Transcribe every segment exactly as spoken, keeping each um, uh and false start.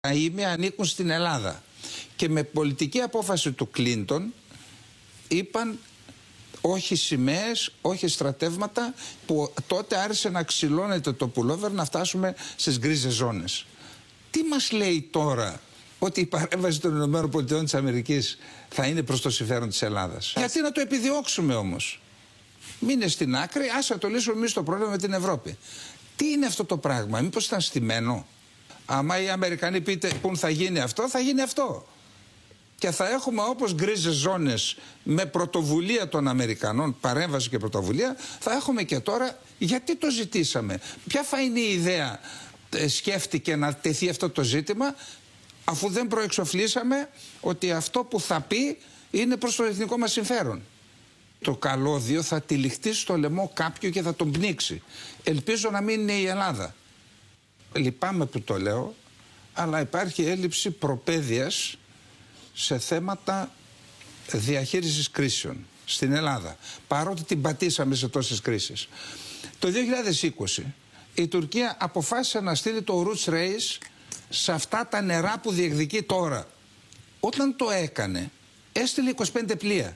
Τα ήμια ανήκουν στην Ελλάδα και με πολιτική απόφαση του Κλίντον είπαν όχι σημαίες, όχι στρατεύματα, που τότε άρχισε να ξυλώνεται το πουλόβερ, να φτάσουμε στις γκρίζες ζώνες. Τι μας λέει τώρα ότι η παρέμβαση των Ηνωμένων Πολιτειών της Αμερικής θα είναι προς το συμφέρον της Ελλάδας? Γιατί να το επιδιώξουμε όμως? Μείνε στην άκρη, ας το λύσουμε εμείς το πρόβλημα με την Ευρώπη. Τι είναι αυτό το πράγμα? Μήπως ήταν στημένο? Άμα οι Αμερικανοί πείτε πού θα γίνει αυτό, θα γίνει αυτό. Και θα έχουμε όπως γκρίζες ζώνες με πρωτοβουλία των Αμερικανών, παρέμβαση και πρωτοβουλία, θα έχουμε και τώρα. Γιατί το ζητήσαμε? Ποια θα είναι η ιδέα? Ε, σκέφτηκε να τεθεί αυτό το ζήτημα, αφού δεν προεξοφλήσαμε ότι αυτό που θα πει είναι προς το εθνικό μας συμφέρον. Το καλώδιο θα τυλιχτεί στο λαιμό κάποιου και θα τον πνίξει. Ελπίζω να μην είναι η Ελλάδα. Λυπάμαι που το λέω, αλλά υπάρχει έλλειψη προπαίδειας σε θέματα διαχείρισης κρίσεων στην Ελλάδα, παρότι την πατήσαμε σε τόσες κρίσεις. Το δύο χιλιάδες είκοσι η Τουρκία αποφάσισε να στείλει το Roots Race σε αυτά τα νερά που διεκδικεί τώρα. Όταν το έκανε, έστειλε είκοσι πέντε πλοία.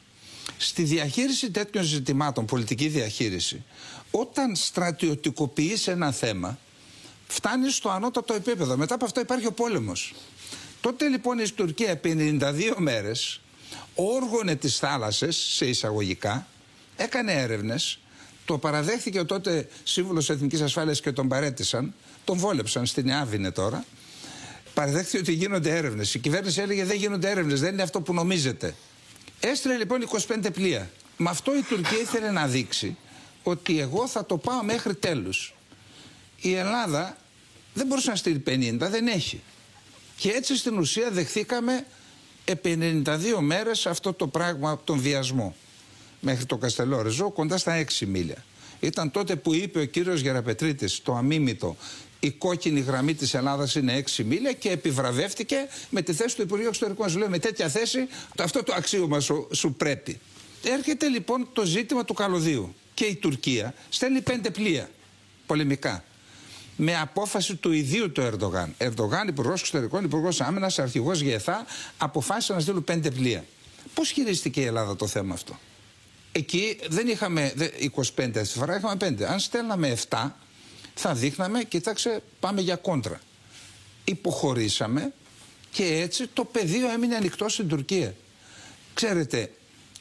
Στη διαχείριση τέτοιων ζητημάτων, πολιτική διαχείριση, όταν στρατιωτικοποιείς ένα θέμα, φτάνει στο ανώτατο επίπεδο. Μετά από αυτό υπάρχει ο πόλεμος. Τότε λοιπόν η Τουρκία επί ενενήντα δύο μέρες όργωνε τις θάλασσες, σε εισαγωγικά, έκανε έρευνες, το παραδέχθηκε ο τότε σύμβουλος Εθνικής Ασφάλειας και τον παρέτησαν, τον βόλεψαν, στην Εάβινε τώρα. Παραδέχθηκε ότι γίνονται έρευνες. Η κυβέρνηση έλεγε δεν γίνονται έρευνες, δεν είναι αυτό που νομίζετε. Έστειλε λοιπόν είκοσι πέντε πλοία. Με αυτό η Τουρκία ήθελε να δείξει ότι εγώ θα το πάω μέχρι τέλους. Η Ελλάδα δεν μπορούσε να στείλει πενήντα, δεν έχει. Και έτσι στην ουσία δεχθήκαμε επί ενενήντα δύο μέρες αυτό το πράγμα, τον βιασμό. Μέχρι το Καστελόριζο, κοντά στα έξι μίλια. Ήταν τότε που είπε ο κύριος Γεραπετρίτης, το αμίμητο, η κόκκινη γραμμή της Ελλάδας είναι έξι μίλια, και επιβραβεύτηκε με τη θέση του Υπουργείου Εξωτερικών. Σου λέει, με τέτοια θέση αυτό το αξίωμα σου, σου πρέπει. Έρχεται λοιπόν το ζήτημα του καλωδίου και η Τουρκία στέλνει πέντε πλοία πολεμικά. Με απόφαση του ιδίου του Ερντογάν. Ερντογάν, υπουργός Εξωτερικών, υπουργός Άμυνας, αρχηγός ΓΕΘΑ, αποφάσισαν να στείλουν πέντε πλοία. Πώς χειρίστηκε η Ελλάδα το θέμα αυτό? Εκεί δεν είχαμε είκοσι πέντε αυτή τη φορά, είχαμε πέντε. Αν στέλναμε επτά, θα δείχναμε, κοίταξε, πάμε για κόντρα. Υποχωρήσαμε και έτσι το πεδίο έμεινε ανοιχτό στην Τουρκία. Ξέρετε,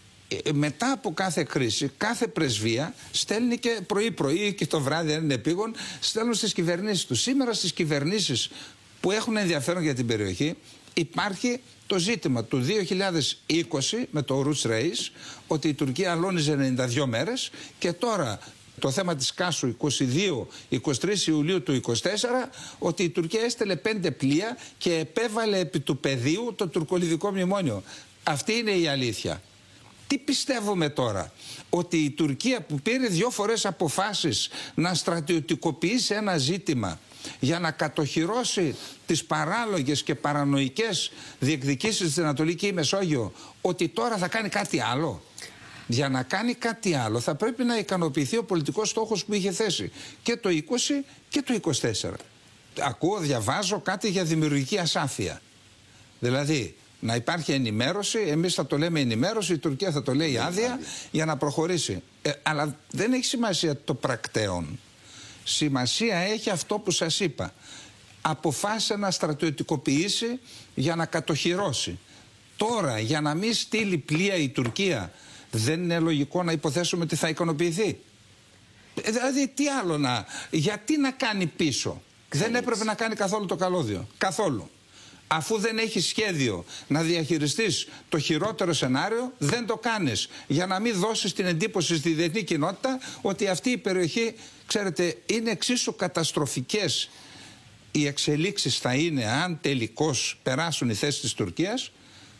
μετά από κάθε κρίση, κάθε πρεσβεία στέλνει και πρωί-πρωί και το βράδυ, αν είναι επίγον, στέλνουν στις κυβερνήσεις τους. Σήμερα στις κυβερνήσεις που έχουν ενδιαφέρον για την περιοχή υπάρχει το ζήτημα του δύο χιλιάδες είκοσι με το Roots Race, ότι η Τουρκία αλώνιζε ενενήντα δύο μέρες, και τώρα το θέμα της Κάσου είκοσι δύο είκοσι τρεις Ιουλίου του είκοσι τέσσερα, ότι η Τουρκία έστελε πέντε πλοία και επέβαλε επί του πεδίου το τουρκολιβικό μνημόνιο. Αυτή είναι η αλήθεια. Τι πιστεύουμε τώρα? Ότι η Τουρκία, που πήρε δύο φορές αποφάσεις να στρατιωτικοποιήσει ένα ζήτημα για να κατοχυρώσει τις παράλογες και παρανοϊκές διεκδικήσεις στην Ανατολική Μεσόγειο, ότι τώρα θα κάνει κάτι άλλο? Για να κάνει κάτι άλλο θα πρέπει να ικανοποιηθεί ο πολιτικός στόχος που είχε θέσει και το είκοσι και το είκοσι τέσσερα. Ακούω, διαβάζω κάτι για δημιουργική ασάφεια. Δηλαδή, να υπάρχει ενημέρωση, εμείς θα το λέμε ενημέρωση, η Τουρκία θα το λέει άδεια, για να προχωρήσει. Ε, αλλά δεν έχει σημασία το πρακτέον. Σημασία έχει αυτό που σας είπα. Αποφάσισε να στρατιωτικοποιήσει για να κατοχυρώσει. Τώρα, για να μην στείλει πλοία η Τουρκία, δεν είναι λογικό να υποθέσουμε ότι θα ικανοποιηθεί? Ε, δηλαδή, τι άλλο να... Γιατί να κάνει πίσω? Δεν έπρεπε να κάνει καθόλου το καλώδιο. Καθόλου. Αφού δεν έχεις σχέδιο να διαχειριστείς το χειρότερο σενάριο, δεν το κάνεις, για να μην δώσεις την εντύπωση στη διεθνή κοινότητα ότι αυτή η περιοχή, ξέρετε, είναι εξίσου καταστροφικές οι εξελίξεις θα είναι αν τελικώς περάσουν οι θέσεις της Τουρκίας.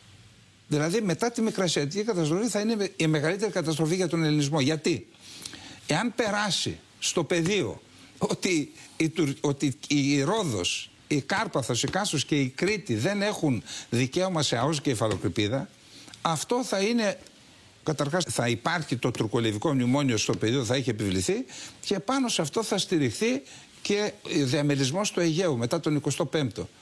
Δηλαδή μετά τη Μικρασιατική καταστροφή θα είναι η μεγαλύτερη καταστροφή για τον ελληνισμό. Γιατί? Εάν περάσει στο πεδίο ότι η, ότι η Ρόδος, η Κάρπαθος, η Κάσος και η Κρήτη δεν έχουν δικαίωμα σε ΑΟΣ και υφαλοκρηπίδα, αυτό θα είναι, καταρχάς θα υπάρχει το τουρκολιβικό μνημόνιο στο πεδίο, θα έχει επιβληθεί, και πάνω σε αυτό θα στηριχθεί και ο διαμερισμός του Αιγαίου μετά τον εικοστό πέμπτο.